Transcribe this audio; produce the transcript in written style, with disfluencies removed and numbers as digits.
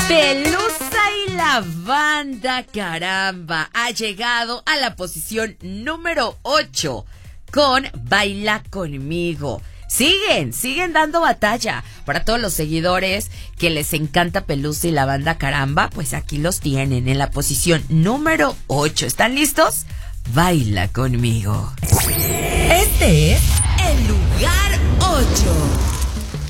Pelusa y la banda Caramba ha llegado a la posición número 8 con Baila Conmigo. Siguen dando batalla. Para todos los seguidores que les encanta Pelusa y la banda Caramba, pues aquí los tienen en la posición número 8. ¿Están listos? Baila Conmigo. Este es el lugar 8.